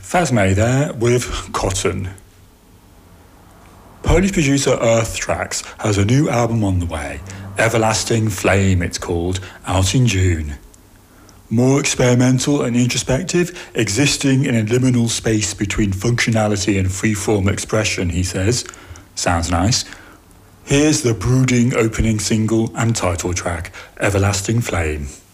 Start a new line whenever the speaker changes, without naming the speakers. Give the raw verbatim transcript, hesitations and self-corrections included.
Phasme there with Cotton. Polish producer Earth Tracks has a new album on the way, Everlasting Flame it's called, out in June. More experimental and introspective, existing in a liminal space between functionality and freeform expression, he says. Sounds nice. Here's the brooding opening single and title track, Everlasting Flame.